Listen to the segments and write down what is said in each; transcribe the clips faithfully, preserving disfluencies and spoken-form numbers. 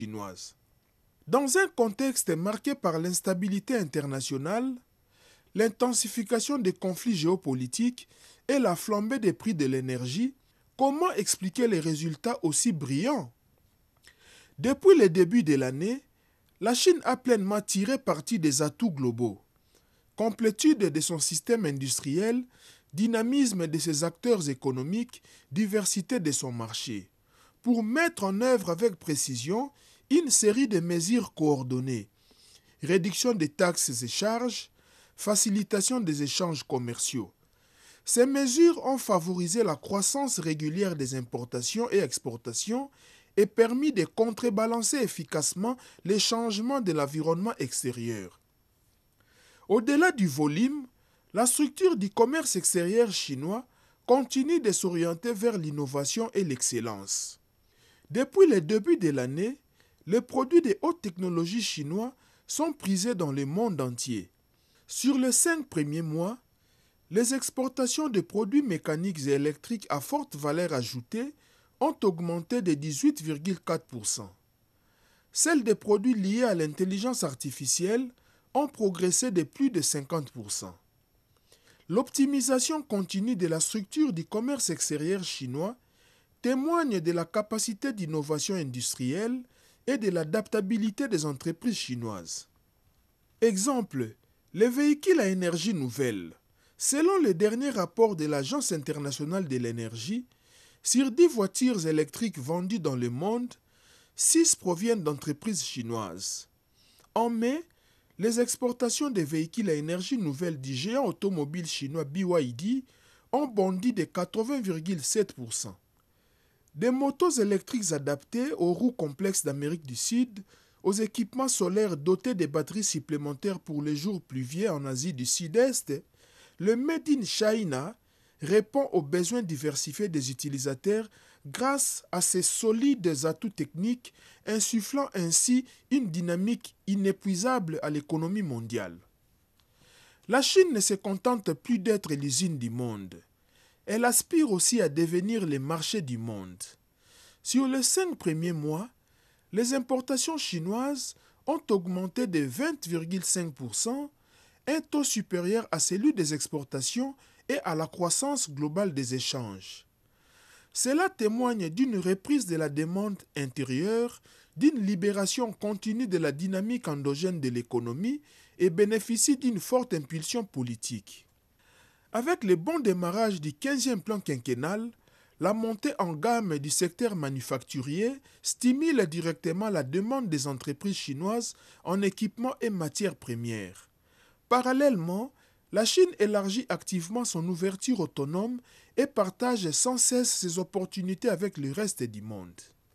chinoise. Dans un contexte marqué par l'instabilité internationale, l'intensification des conflits géopolitiques et la flambée des prix de l'énergie, comment expliquer les résultats aussi brillants? Depuis le début de l'année, la Chine a pleinement tiré parti des atouts globaux. Complétude de son système industriel, dynamisme de ses acteurs économiques, diversité de son marché, pour mettre en œuvre avec précision une série de mesures coordonnées. Réduction des taxes et charges, facilitation des échanges commerciaux. Ces mesures ont favorisé la croissance régulière des importations et exportations et permis de contrebalancer efficacement les changements de l'environnement extérieur. Au-delà du volume, la structure du commerce extérieur chinois continue de s'orienter vers l'innovation et l'excellence. Depuis le début de l'année, les produits de haute technologie chinois sont prisés dans le monde entier. Sur les cinq premiers mois, les exportations de produits mécaniques et électriques à forte valeur ajoutée ont augmenté de dix-huit virgule quatre pour cent. Celles des produits liés à l'intelligence artificielle ont progressé de plus de cinquante pour cent. L'optimisation continue de la structure du commerce extérieur chinois témoigne de la capacité d'innovation industrielle et de l'adaptabilité des entreprises chinoises. Exemple, les véhicules à énergie nouvelle. Selon le dernier rapport de l'Agence internationale de l'énergie, sur dix voitures électriques vendues dans le monde, six proviennent d'entreprises chinoises. En mai, les exportations de véhicules à énergie nouvelle du géant automobile chinois B Y D ont bondi de quatre-vingts virgule sept pour cent. Des motos électriques adaptées aux roues complexes d'Amérique du Sud, aux équipements solaires dotés de batteries supplémentaires pour les jours pluvieux en Asie du Sud-Est, le Made in China répond aux besoins diversifiés des utilisateurs grâce à ses solides atouts techniques, insufflant ainsi une dynamique inépuisable à l'économie mondiale. La Chine ne se contente plus d'être l'usine du monde. Elle aspire aussi à devenir le marché du monde. Sur les cinq premiers mois, les importations chinoises ont augmenté de vingt virgule cinq pour cent, un taux supérieur à celui des exportations et à la croissance globale des échanges. Cela témoigne d'une reprise de la demande intérieure, d'une libération continue de la dynamique endogène de l'économie et bénéficie d'une forte impulsion politique. Avec le bon démarrage du quinzième plan quinquennal, la montée en gamme du secteur manufacturier stimule directement la demande des entreprises chinoises en équipements et matières premières. Parallèlement, la Chine élargit activement son ouverture autonome et partage sans cesse ses opportunités avec le reste du monde.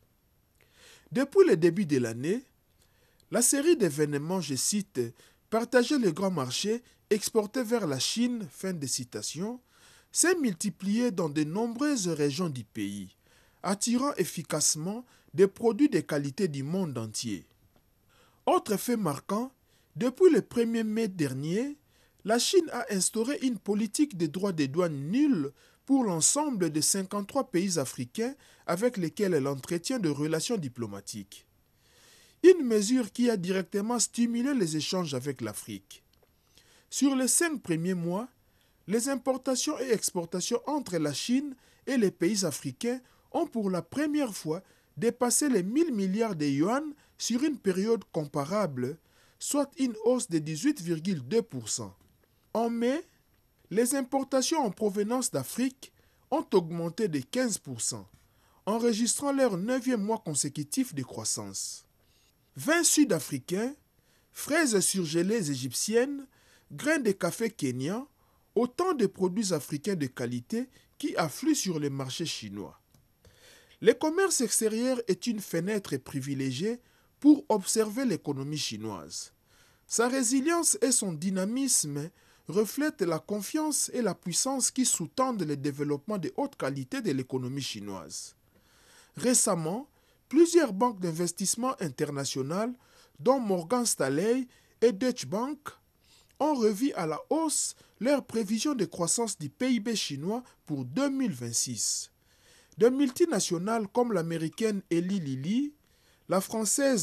Depuis le début de l'année, la série d'événements, je cite, « partager le grand marché, exporter vers la Chine », fin de citation, s'est multipliée dans de nombreuses régions du pays, attirant efficacement des produits de qualité du monde entier. Autre fait marquant, depuis le premier mai dernier, la Chine a instauré une politique de droits de douane nulle pour l'ensemble des cinquante-trois pays africains avec lesquels elle entretient des relations diplomatiques. Une mesure qui a directement stimulé les échanges avec l'Afrique. Sur les cinq premiers mois, les importations et exportations entre la Chine et les pays africains ont pour la première fois dépassé les mille milliards de yuan sur une période comparable, soit une hausse de dix-huit virgule deux pour cent. En mai, les importations en provenance d'Afrique ont augmenté de quinze pour cent, enregistrant leur neuvième mois consécutif de croissance. Vins sud-africains, fraises surgelées égyptiennes, grains de café kenyans, autant de produits africains de qualité qui affluent sur les marchés chinois. Le commerce extérieur est une fenêtre privilégiée pour observer l'économie chinoise. Sa résilience et son dynamisme reflètent la confiance et la puissance qui sous-tendent le développement de haute qualité de l'économie chinoise. Récemment, plusieurs banques d'investissement internationales, dont Morgan Stanley et Deutsche Bank, ont revu à la hausse leurs prévisions de croissance du P I B chinois pour deux mille vingt-six. De multinationales comme l'américaine Eli Lilly, la française